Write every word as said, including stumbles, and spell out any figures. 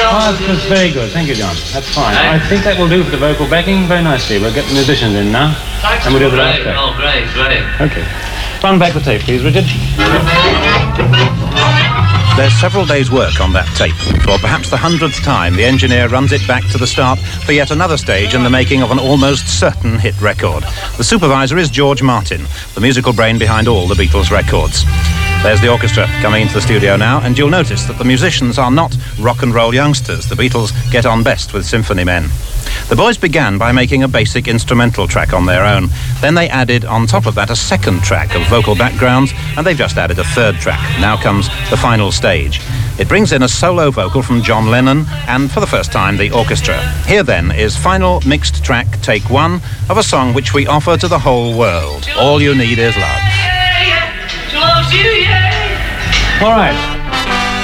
Oh, that's, that's very good. Thank you, John. That's fine. Hey. I think that will do for the vocal backing very nicely. We'll get the musicians in now, Thanks. and we'll do the last Great. track. Oh, great, great. Okay. Run back the tape, please, Richard. There's several days' work on that tape. For perhaps the hundredth time, the engineer runs it back to the start for yet another stage in the making of an almost certain hit record. The supervisor is George Martin, the musical brain behind all the Beatles records. There's the orchestra coming into the studio now, and you'll notice that the musicians are not rock and roll youngsters. The Beatles get on best with symphony men. The boys began by making a basic instrumental track on their own. Then they added on top of that a second track of vocal backgrounds, and they've just added a third track. Now comes the final stage. It brings in a solo vocal from John Lennon, and for the first time, the orchestra. Here then is final mixed track, take one, of a song which we offer to the whole world. All You Need Is Love. All right.